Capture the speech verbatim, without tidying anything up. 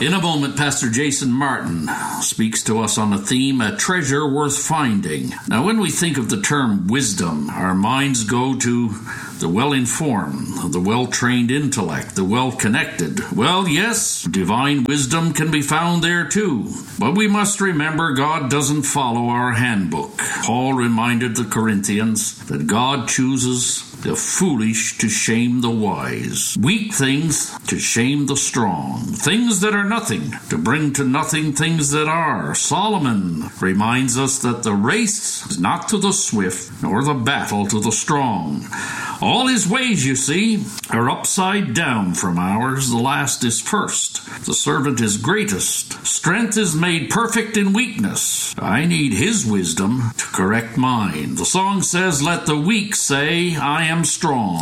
In a moment, Pastor Jason Martin speaks to us on the theme, A Treasure Worth Finding. Now, when we think of the term wisdom, our minds go to the well-informed, the well-trained intellect, the well-connected. Well, yes, divine wisdom can be found there too. But we must remember God doesn't follow our handbook. Paul reminded the Corinthians that God chooses the foolish to shame the wise, weak things to shame the strong, things that are nothing to bring to nothing things that are. Solomon reminds us that the race is not to the swift, nor the battle to the strong. All his ways, you see, are upside down from ours. The last is first. The servant is greatest. Strength is made perfect in weakness. I need his wisdom to correct mine. The song says, let the weak say, I am strong.